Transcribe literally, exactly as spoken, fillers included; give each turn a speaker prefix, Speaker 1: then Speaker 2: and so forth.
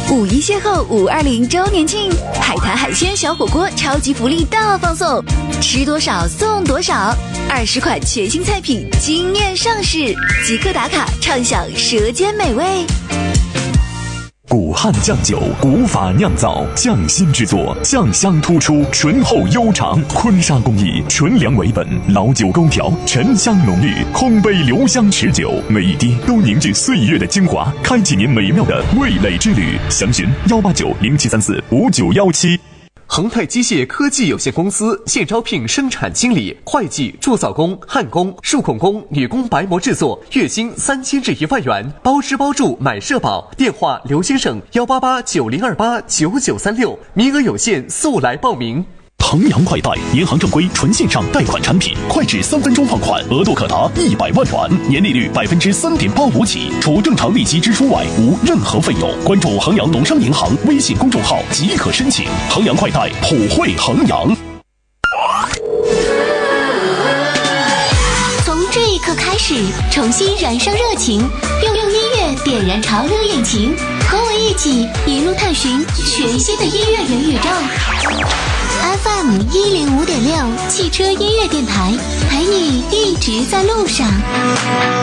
Speaker 1: 五一邂逅五二零周年庆，海苔海鲜小火锅超级福利大放送，吃多少送多少，二十款全新菜品惊艳上市，即刻打卡畅享舌尖美味。
Speaker 2: 古汉酱酒，古法酿造，匠心制作，酱香突出，醇厚悠长。坤沙工艺，纯粮为本，老酒勾调，沉香浓郁，烘焙留香持久，每一滴都凝聚岁月的精华，开启您美妙的味蕾之旅。详询幺八九零七三四五九幺七。
Speaker 3: 恒泰机械科技有限公司现招聘生产经理、会计、铸造工、焊工、数孔工、女工白膜制作，月薪三千至一万元，包吃包住，买社保。电话刘先生幺八八九零二八九九三六，名额有限，速来报名。
Speaker 2: 衡阳快贷，银行正规纯线上贷款产品，快至三分钟放款，额度可达一百万元，年利率百分之三点八五起，除正常利息支出外，无任何费用。关注衡阳农商银行微信公众号即可申请。衡阳快贷，普惠衡阳。
Speaker 4: 从这一刻开始，重新燃烧热情，用用音乐点燃潮流引擎，和我一起一路探寻全新的音乐元宇宙。F M 一零五点六汽车音乐电台，陪你一直在路上。